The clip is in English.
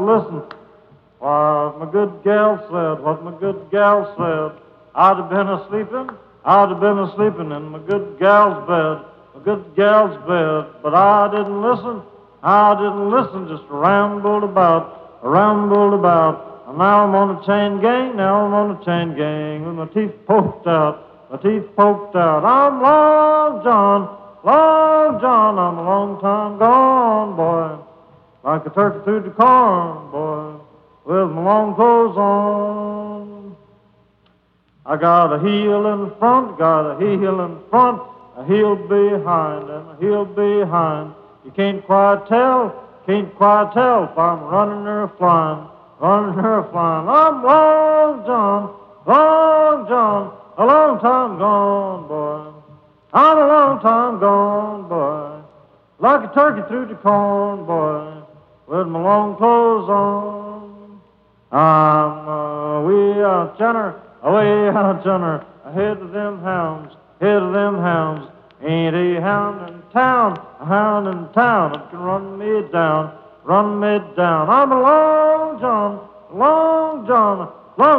Listen, what my good gal said, what my good gal said. I'd have been a-sleeping, I'd have been a-sleeping in my good gal's bed, my good gal's bed. But I didn't listen, just rambled about, rambled about. And now I'm on a chain gang, now I'm on a chain gang, with my teeth poked out, my teeth poked out. I'm Long John, I'm a long time gone, boy. Like a turkey through the corn, boy, with my long clothes on. I got a heel in front, got a heel in front, a heel behind, and a heel behind. You can't quite tell if I'm running or flying, running or flying. I'm Long John, a long time gone, boy. I'm a long time gone, boy, like a turkey through the corn, boy, with my long clothes on. I'm away out yonder, ahead of them hounds, head of them hounds. Ain't a hound in town that can run me down, run me down. I'm a Long John,